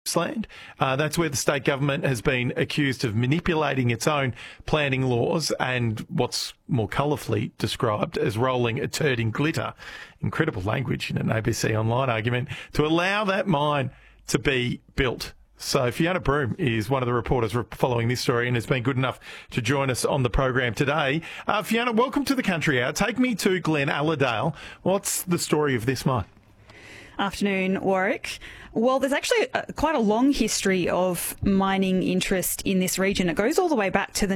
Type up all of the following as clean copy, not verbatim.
Gippsland. That's where the state government has been accused of manipulating its own planning laws and what's more colourfully described as rolling a turd in glitter. Incredible language in an ABC Online argument to allow that mine to be built. So Fiona Broome is one of the reporters following this story and has been good enough to join us on the program today. Fiona, welcome to the Country Hour. Take me to Glenalladale. What's the story of this mine? Afternoon, Warwick. Well, there's actually quite a long history of mining interest in this region. It goes all the way back to the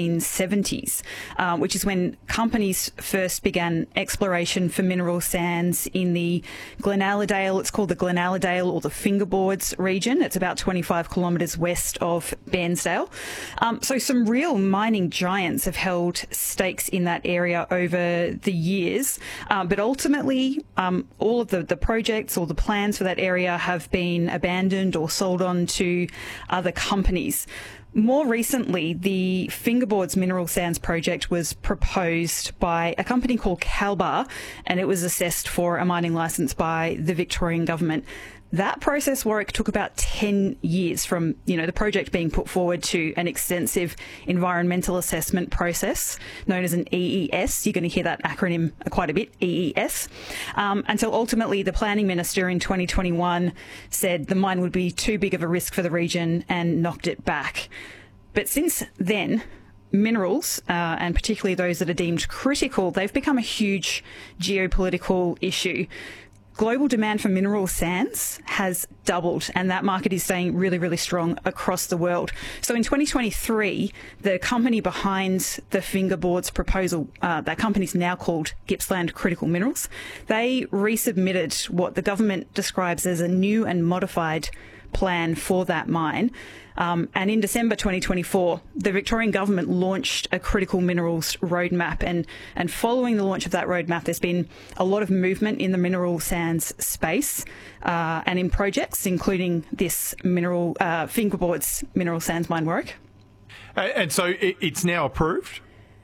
1970s, which is when companies first began exploration for mineral sands in the Glenalladale. It's called the Glenalladale or the Fingerboards region. It's about 25 kilometres west of Bairnsdale. So some real mining giants have held stakes in that area over the years. But ultimately, all of the projects or the plans for that area have been abandoned or sold on to other companies. More recently, the Fingerboards Mineral Sands project was proposed by a company called Kalbar, and it was assessed for a mining licence by the Victorian government. That process, Warwick, took about 10 years from, the project being put forward to an extensive environmental assessment process known as an EES. You're going to hear that acronym quite a bit, EES, until ultimately the planning minister in 2021 said the mine would be too big of a risk for the region and knocked it back. But since then, minerals, and particularly those that are deemed critical, they've become a huge geopolitical issue. Global demand for mineral sands has doubled, and that market is staying really, really strong across the world. So in 2023, the company behind the Fingerboards proposal, that company is now called Gippsland Critical Minerals, they resubmitted what the government describes as a new and modified plan for that mine. And in December 2024, the Victorian government launched a critical minerals roadmap. And following the launch of that roadmap, there's been a lot of movement in the mineral sands space and in projects, including this Fingerboards mineral sands mine work. And so it's now approved?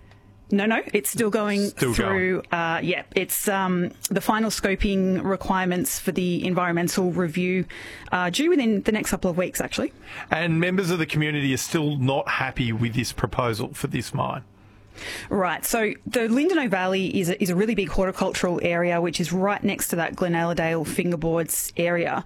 No, it's still going through. It's the final scoping requirements for the environmental review due within the next couple of weeks, actually. And members of the community are still not happy with this proposal for this mine. Right. So the Lindenow Valley is a really big horticultural area, which is right next to that Glenalladale Fingerboards area.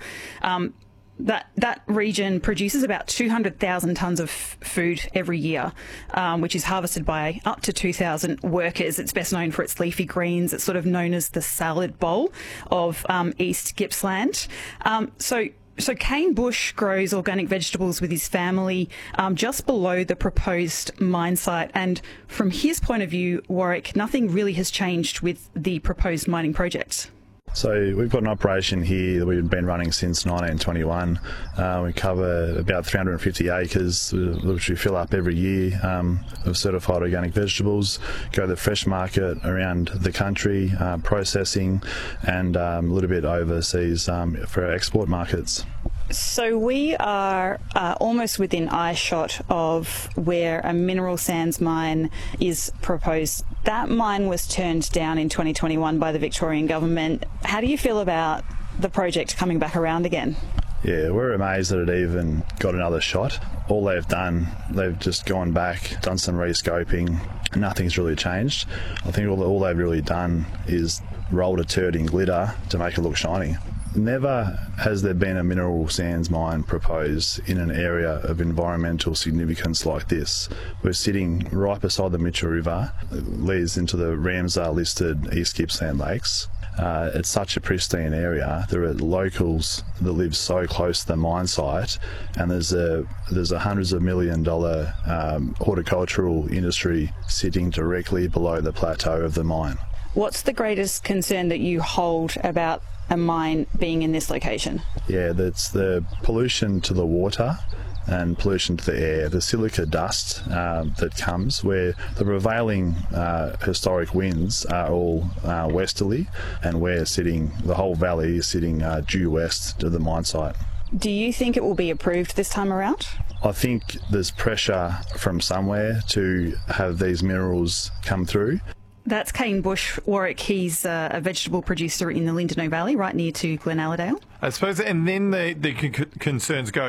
That region produces about 200,000 tonnes of food every year, which is harvested by up to 2,000 workers. It's best known for its leafy greens. It's sort of known as the salad bowl of East Gippsland. So Kane Bush grows organic vegetables with his family just below the proposed mine site. And from his point of view, Warwick, nothing really has changed with the proposed mining project. So we've got an operation here that we've been running since 1921. We cover about 350 acres, which we fill up every year of certified organic vegetables, go to the fresh market around the country, processing, and a little bit overseas for our export markets. So we are almost within eyeshot of where a mineral sands mine is proposed. That mine was turned down in 2021 by the Victorian government. How do you feel about the project coming back around again? Yeah, we're amazed that it even got another shot. All they've done, they've just gone back, done some rescoping. Nothing's really changed. I think all they've really done is rolled a turd in glitter to make it look shiny. Never has there been a mineral sands mine proposed in an area of environmental significance like this. We're sitting right beside the Mitchell River. It leads into the Ramsar listed East Gippsland Lakes. It's such a pristine area. There are locals that live so close to the mine site, and there's a hundreds of $1 million horticultural industry sitting directly below the plateau of the mine. What's the greatest concern that you hold about a mine being in this location? Yeah, that's the pollution to the water and pollution to the air, the silica dust that comes, where the prevailing historic winds are all westerly, and the whole valley is sitting due west to the mine site. Do you think it will be approved this time around? I think there's pressure from somewhere to have these minerals come through. That's Kane Bush, Warwick. He's a vegetable producer in the Lindenow Valley, right near to Glenalladale. I suppose, and then the concerns go